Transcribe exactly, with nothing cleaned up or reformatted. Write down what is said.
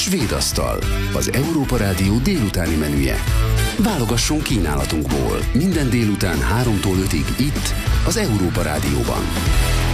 Svéd asztal, az Európa Rádió délutáni menüje. Válogassunk kínálatunkból minden délután háromtól ötig itt, az Európa Rádióban.